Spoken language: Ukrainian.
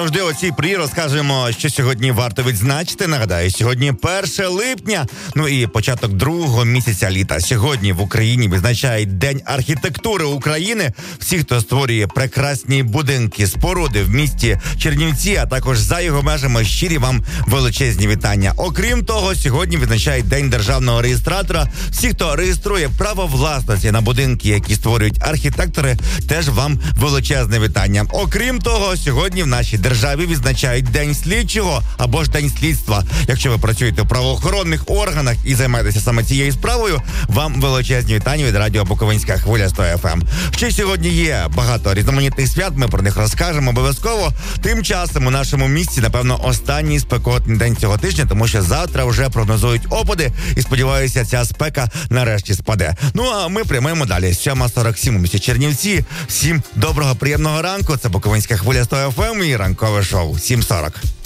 Завжди о цій порі розкажемо, що сьогодні варто відзначити. Нагадаю, сьогодні 1 липня, ну і початок другого місяця літа. Сьогодні в Україні відзначають День архітектури України. Всі, хто створює прекрасні будинки, споруди в місті Чернівці, а також за його межами, щирі вам величезні вітання. Окрім того, сьогодні відзначають День державного реєстратора. Всі, хто реєструє право власності на будинки, які створюють архітектори, теж вам величезне вітання. Окрім того, сьогодні в нашій державі відзначають День слідчого або ж День слідства. Якщо ви працюєте в правоохоронних органах і займаєтеся саме цією справою, вам величезні вітання від радіо Буковинська хвиля 100 FM. Ще сьогодні є багато різноманітних свят, ми про них розкажемо обов'язково. Тим часом у нашому місті, напевно, останній спекотний день цього тижня, тому що завтра вже прогнозують опади і, сподіваюся, ця спека нарешті спаде. Ну, а ми прямуємо далі. 7:47 у місті Чернівці. Всім доброго, приємного ранку. Це Буковинська хвиля 100 FM і ранкове шоу 7:40.